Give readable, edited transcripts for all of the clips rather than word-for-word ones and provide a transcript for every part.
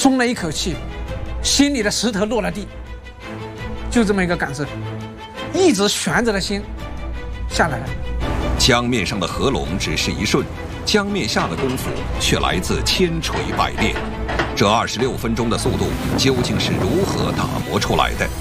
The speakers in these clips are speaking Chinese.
松了一口气，心里的石头落了地，就这么一个感受，一直悬着的心下来了。 江面上的合拢只是一瞬，江面下的功夫却来自千锤百炼。这26分钟的速度究竟是如何打磨出来的？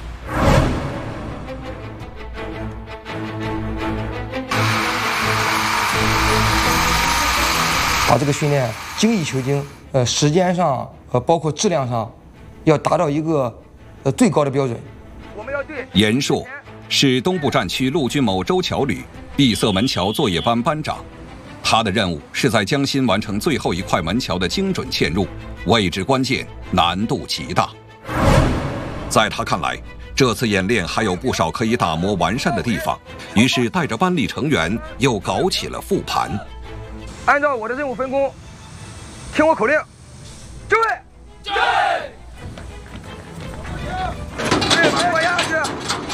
把这个训练精益求精，时间上包括质量上，要达到一个最高的标准。 严硕是东部战区陆军某州桥旅闭塞门桥作业班班长，他的任务是在江心完成最后一块门桥的精准嵌入，位置关键，难度极大。在他看来，这次演练还有不少可以打磨完善的地方，于是带着班里成员又搞起了复盘。 按照我的任务分工，听我口令，就位，就位，对，把我压下去。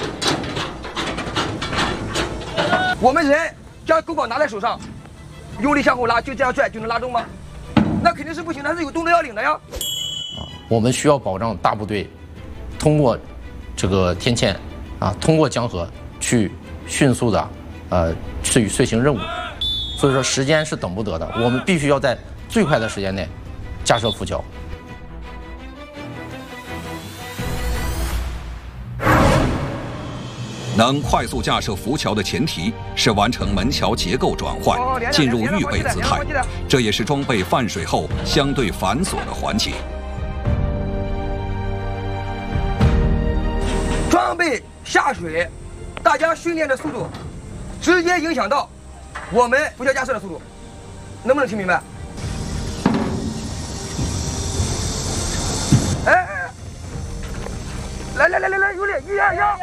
我们人将钩钩拿在手上，用力向后拉，就这样拽就能拉中吗？那肯定是不行的，它是有动作要领的呀。 我们需要保障大部队通过这个天堑通过江河去迅速的去遂行任务。所以说时间是等不得的，我们必须要在最快的时间内架设浮桥。 能快速架设浮桥的前提是完成门桥结构转换，进入预备姿态，这也是装备泛水后相对繁琐的环节。 装备下水，大家训练的速度直接影响到我们浮桥架设的速度，能不能听明白？哎，来，有力，一压。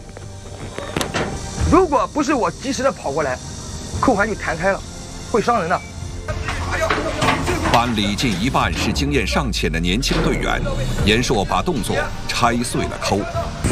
如果不是我及时的跑过来，扣环就弹开了，会伤人的。 班里近一半是经验尚浅的年轻队员，严硕把动作拆碎了抠。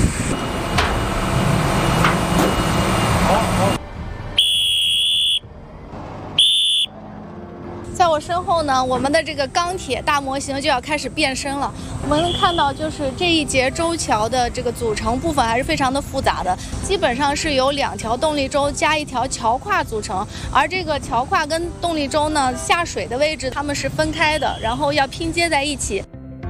在我身后呢，我们的这个钢铁大模型就要开始变身了。我们能看到，就是这一节周桥的这个组成部分还是非常的复杂的，基本上是由2条动力轴加1条桥跨组成。而这个桥跨跟动力轴呢，下水的位置它们是分开的，然后要拼接在一起。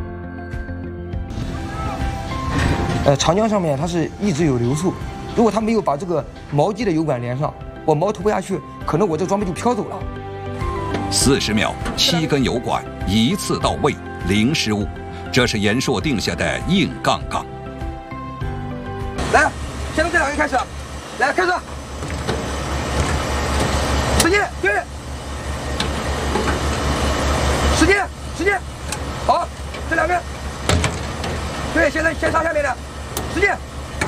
长江上面它是一直有流速，如果它没有把这个锚机的油管连上，我锚拖不下去，可能我这装备就飘走了。 40秒，7根油管一次到位，零失误，这是严硕定下的硬杠杠。 来，先从这2个开始，来开始，使劲，对，使劲，好，这2根，对，现在先杀下面的，使劲，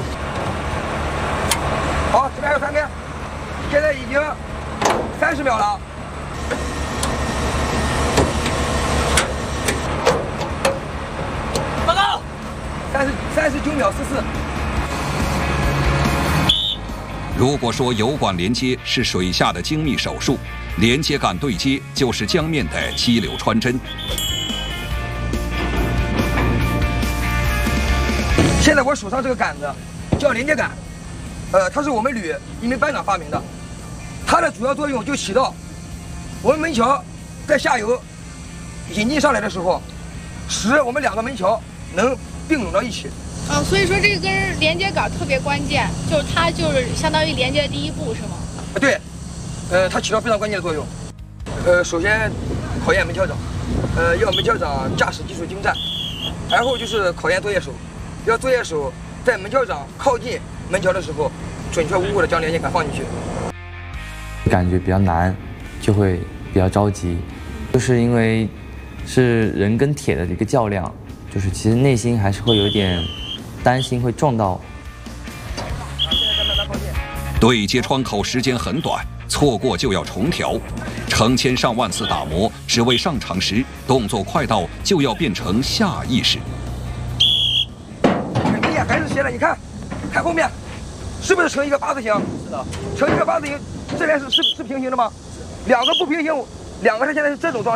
好，这边还有3根，现在已经30秒了。39秒44。 如果说油管连接是水下的精密手术，连接杆对接就是江面的激流穿针。 现在我手上这个杆子叫连接杆，它是我们旅一名班长发明的，它的主要作用就起到我们门桥在下游引进上来的时候，使我们2个门桥能并拢到一起。 所以说这根连接杆特别关键，就是它就是相当于连接的第一步，是吗？ 对，它起到非常关键的作用。首先考验门桥长，要门桥长驾驶技术精湛，然后就是考验作业手，要作业手在门桥长靠近门桥的时候，准确无误的将连接杆放进去。 感觉比较难，就会比较着急，就是因为是人跟铁的一个较量，就是其实内心还是会有点担心会撞到。 对接窗口时间很短，错过就要重调，成千上万次打磨，只为上场时动作快到就要变成下意识。 你也还是斜的，你看后面，是不是成一个8字形？是的，成一个8字形，这边是平行的吗？2个不平行，2个是现在是这种状态。